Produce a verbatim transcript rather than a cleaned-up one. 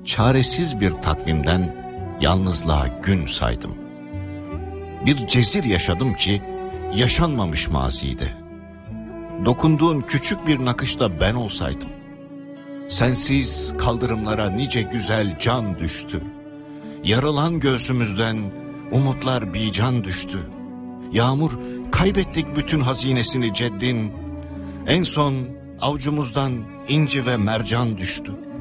çaresiz bir takvimden yalnızlığa gün saydım. Bir cezir yaşadım ki yaşanmamış mazide. Dokunduğun küçük bir nakışta ben olsaydım. Sensiz kaldırımlara nice güzel can düştü. Yarılan göğsümüzden umutlar bican düştü. Yağmur kaybettik bütün hazinesini ceddin. En son avucumuzdan inci ve mercan düştü.